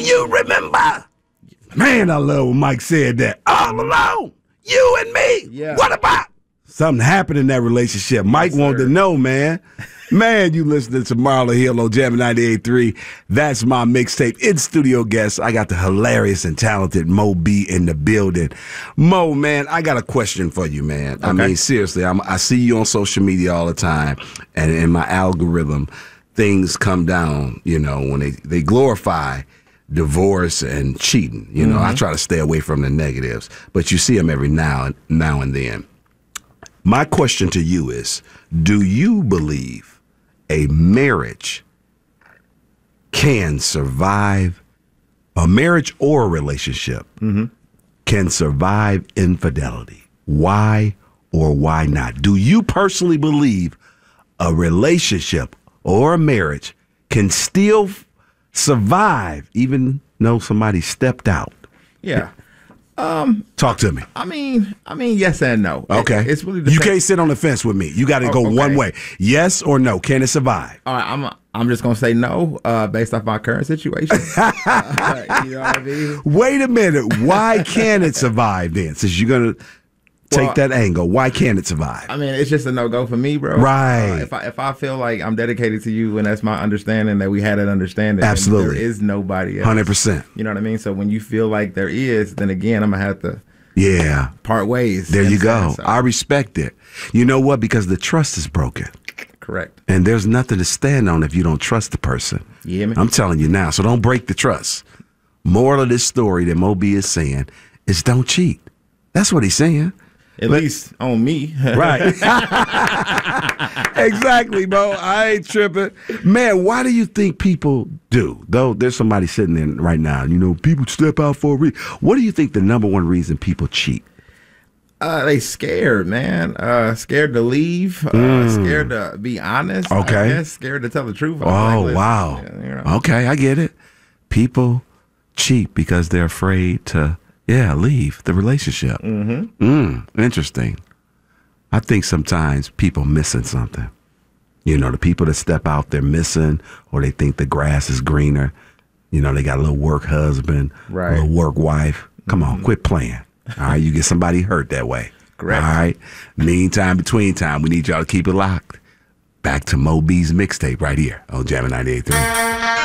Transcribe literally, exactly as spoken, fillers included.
you remember? Man, I love when Mike said that. All alone, you and me. Yeah. What about? Something happened in that relationship. Mike Yes, wanted sir. to know, man. Man, you listening to Marla Hill on Jam ninety-eight point three. That's my mixtape. In studio guest, I got the hilarious and talented Mo B in the building. Mo, man, I got a question for you, man. I Okay. mean, seriously, I'm, I see you on social media all the time, and in my algorithm, things come down, you know, when they, they glorify divorce and cheating. You know, I try to stay away from the negatives, but you see them every now, now and then. My question to you is, do you believe a marriage can survive, a marriage or a relationship Mm-hmm. can survive infidelity? Why or why not? Do you personally believe a relationship or a marriage can still f- survive even though somebody stepped out? Yeah. Talk to me. I mean, I mean, yes and no. Okay. It, it's really you depend- can't sit on the fence with me. You got to Oh, go okay. one way. Yes or no? Can it survive? All right, I'm I'm just gonna say no, uh, based off my current situation. Uh, you know what I mean? Wait a minute. Why can it survive then? Since you're going to take Well, that angle, why can't it survive? I mean, it's just a no go for me, bro. Right. Uh, if I if I feel like I'm dedicated to you, and that's my understanding that we had that understanding, then Absolutely. there is nobody else. one hundred percent. You know what I mean? So when you feel like there is, then again, I'm gonna have to Yeah. part ways. There know you what I'm go. saying? So- I respect it. You know what? Because the trust is broken. correct. And there's nothing to stand on if you don't trust the person. You hear me? I'm telling you now. So don't break the trust. Moral of this story that Moby is saying is don't cheat. That's what he's saying. At least on me. Right. Exactly, bro. I ain't tripping. Man, why do you think people do? Though there's somebody sitting there right now, you know, people step out for a reason. What do you think the number one reason people cheat? Uh, they scared, man. Uh, scared to leave. Uh, Scared to be honest. I Okay. guess. Scared to tell the truth. I'm Oh, like, listen, wow. yeah, you know. Okay, I get it. People cheat because they're afraid to, yeah, leave the relationship. Mm-hmm. Mm, interesting. I think sometimes people missing something. You know, the people that step out, they're missing, or they think the grass is greener. You know, they got a little work husband, Right. a little work wife. Come on, quit playing. All right, you get somebody hurt that way. Correct. All right. Meantime, between time, we need y'all to keep it locked. Back to Mo B's mixtape right here on Jammin' ninety-eight point three.